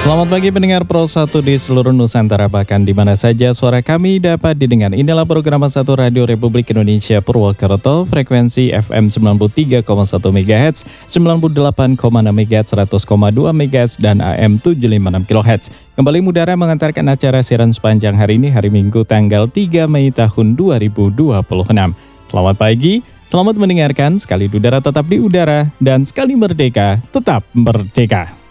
Selamat pagi pendengar Pro 1 di seluruh Nusantara, bahkan di mana saja suara kami dapat didengar. Inilah program 1 Radio Republik Indonesia Purwokerto, frekuensi FM 93,1 MHz, 98,6 MHz, 100,2 MHz, dan AM 756 kHz. Kembali mudara mengantarkan acara siaran sepanjang hari ini, hari Minggu tanggal 3 Mei tahun 2026. Selamat pagi, selamat mendengarkan, sekali udara tetap di udara, dan sekali merdeka tetap merdeka.